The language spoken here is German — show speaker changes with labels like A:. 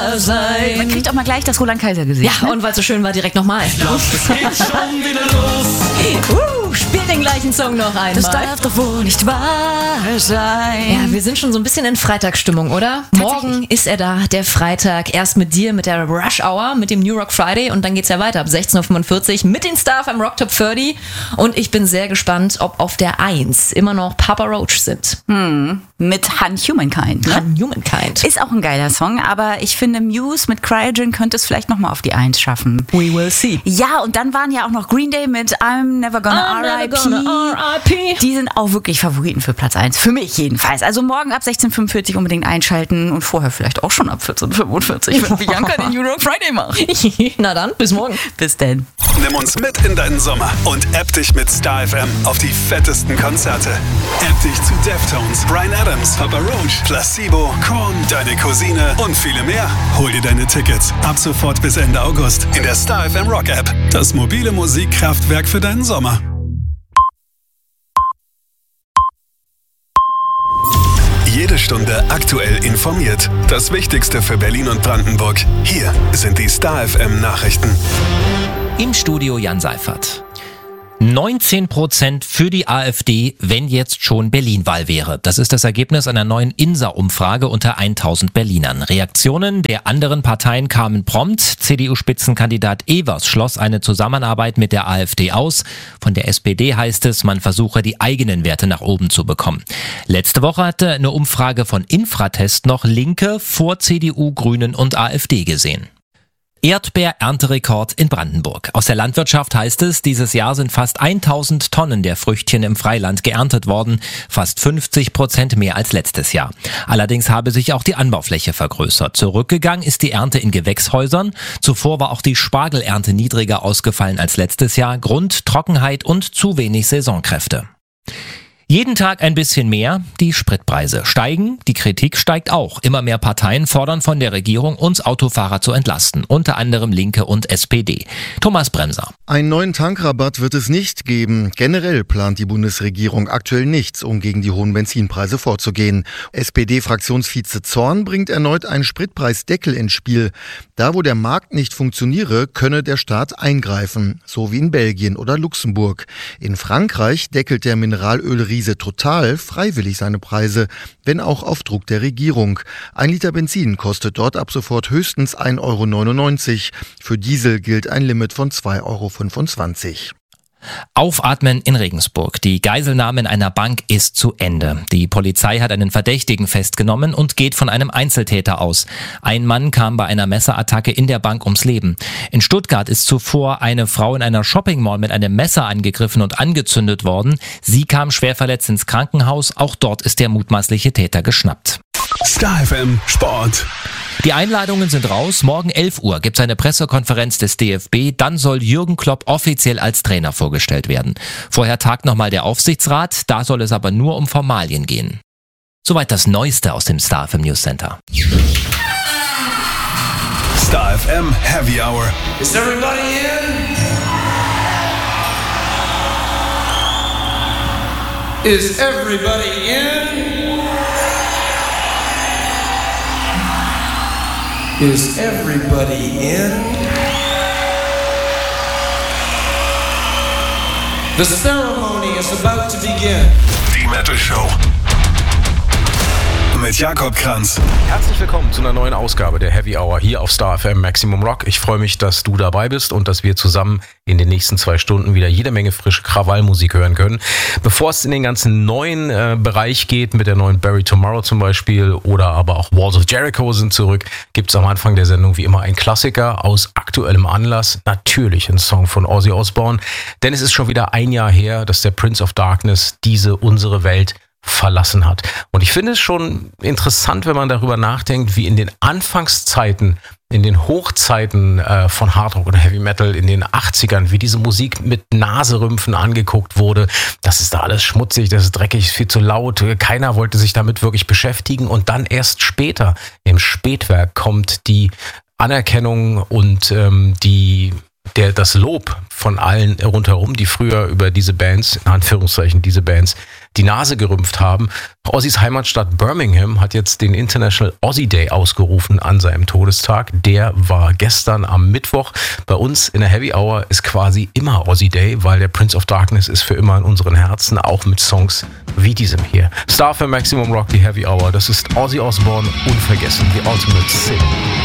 A: sein.
B: Man kriegt auch mal gleich das Roland Kaiser gesehen.
A: Ja, und weil es so schön war, direkt nochmal.
C: Es geht schon wieder los.
A: Spiel den gleichen Song noch einmal.
B: Das darf doch wohl nicht wahr sein.
A: Ja, wir sind schon so ein bisschen in Freitagsstimmung, oder? Morgen ist er da, der Freitag. Erst mit dir, mit der Rush Hour, mit dem New Rock Friday. Und dann geht's ja weiter ab 16.45 Uhr mit den Star FM Rock Top 30. Und ich bin sehr gespannt, ob auf der 1 immer noch Papa Roach sind.
B: Mit Han Humankind. Ne?
A: Han Humankind.
B: Ist auch ein geiler Song, aber ich finde, Muse mit Cryogen könnte es vielleicht nochmal auf die 1 schaffen.
A: We will see.
B: Ja, und dann waren ja auch noch Green Day mit I'm Never Gonna R.I.P. Die sind auch wirklich Favoriten für Platz 1. Für mich jedenfalls. Also morgen ab 16.45 Uhr unbedingt einschalten und vorher vielleicht auch schon ab 14.45 Uhr, wenn Bianca den New Rock Friday macht.
A: Na dann, bis morgen.
B: Bis denn.
D: Nimm uns mit in deinen Sommer und app dich mit Star FM auf die fettesten Konzerte. App dich zu Deftones, Bryan Adams, Papa Roach, Placebo, Korn, Deine Cousine und viele mehr. Hol dir deine Tickets ab sofort bis Ende August in der Star FM Rock App. Das mobile Musikkraftwerk für deinen Sommer. Jede Stunde aktuell informiert. Das Wichtigste für Berlin und Brandenburg. Hier sind die Star FM Nachrichten.
E: Im Studio Jan Seifert. 19% für die AfD, wenn jetzt schon Berlin-Wahl wäre. Das ist das Ergebnis einer neuen INSA-Umfrage unter 1000 Berlinern. Reaktionen der anderen Parteien kamen prompt. CDU-Spitzenkandidat Evers schloss eine Zusammenarbeit mit der AfD aus. Von der SPD heißt es, man versuche die eigenen Werte nach oben zu bekommen. Letzte Woche hatte eine Umfrage von Infratest noch Linke vor CDU, Grünen und AfD gesehen. Erdbeer-Ernterekord in Brandenburg. Aus der Landwirtschaft heißt es, dieses Jahr sind fast 1000 Tonnen der Früchtchen im Freiland geerntet worden, fast 50% mehr als letztes Jahr. Allerdings habe sich auch die Anbaufläche vergrößert. Zurückgegangen ist die Ernte in Gewächshäusern. Zuvor war auch die Spargelernte niedriger ausgefallen als letztes Jahr. Grund Trockenheit und zu wenig Saisonkräfte. Jeden Tag ein bisschen mehr, die Spritpreise steigen, die Kritik steigt auch. Immer mehr Parteien fordern von der Regierung, uns Autofahrer zu entlasten, unter anderem Linke und SPD. Thomas Bremser.
F: Einen neuen Tankrabatt wird es nicht geben. Generell plant die Bundesregierung aktuell nichts, um gegen die hohen Benzinpreise vorzugehen. SPD-Fraktionsvize Zorn bringt erneut einen Spritpreisdeckel ins Spiel. Da, wo der Markt nicht funktioniere, könne der Staat eingreifen, so wie in Belgien oder Luxemburg. In Frankreich deckelt der Mineralölriese Total freiwillig seine Preise, wenn auch auf Druck der Regierung. 1 Liter Benzin kostet dort ab sofort höchstens 1,99 €. Für Diesel gilt ein Limit von 2,25 €.
E: Aufatmen in Regensburg. Die Geiselnahme in einer Bank ist zu Ende. Die Polizei hat einen Verdächtigen festgenommen und geht von einem Einzeltäter aus. Ein Mann kam bei einer Messerattacke in der Bank ums Leben. In Stuttgart ist zuvor eine Frau in einer Shopping-Mall mit einem Messer angegriffen und angezündet worden. Sie kam schwer verletzt ins Krankenhaus. Auch dort ist der mutmaßliche Täter geschnappt.
D: Star FM Sport.
E: Die Einladungen sind raus. Morgen 11 Uhr gibt es eine Pressekonferenz des DFB. Dann soll Jürgen Klopp offiziell als Trainer vorgestellt werden. Vorher tagt nochmal der Aufsichtsrat. Da soll es aber nur um Formalien gehen. Soweit das Neueste aus dem Star FM News Center.
D: Star FM Heavy Hour.
C: Is everybody in? Is everybody in? Is everybody in? The ceremony is about to begin.
D: Die Metal Show. Mit Jakob Kranz.
G: Herzlich willkommen zu einer neuen Ausgabe der Heavy Hour hier auf Star FM Maximum Rock. Ich freue mich, dass du dabei bist und dass wir zusammen in den nächsten 2 Stunden wieder jede Menge frische Krawallmusik hören können. Bevor es in den ganzen neuen Bereich geht, mit der neuen Bury Tomorrow zum Beispiel oder aber auch Walls of Jericho sind zurück, gibt es am Anfang der Sendung wie immer einen Klassiker aus aktuellem Anlass. Natürlich ein Song von Ozzy Osbourne, denn es ist schon wieder ein Jahr her, dass der Prince of Darkness unsere Welt verlassen hat. Und ich finde es schon interessant, wenn man darüber nachdenkt, wie in den Anfangszeiten, in den Hochzeiten von Hardrock oder Heavy Metal in den 80ern, wie diese Musik mit Naserümpfen angeguckt wurde. Das ist da alles schmutzig, das ist dreckig, viel zu laut. Keiner wollte sich damit wirklich beschäftigen. Und dann erst später, im Spätwerk, kommt die Anerkennung und das Lob von allen rundherum, die früher über diese Bands, in Anführungszeichen diese Bands, die Nase gerümpft haben. Ozzys Heimatstadt Birmingham hat jetzt den International Ozzy Day ausgerufen an seinem Todestag. Der war gestern am Mittwoch. Bei uns in der Heavy Hour ist quasi immer Ozzy Day, weil der Prince of Darkness ist für immer in unseren Herzen, auch mit Songs wie diesem hier. Star FM Maximum Rock, die Heavy Hour. Das ist Ozzy Osbourne, unvergessen, The Ultimate Sin.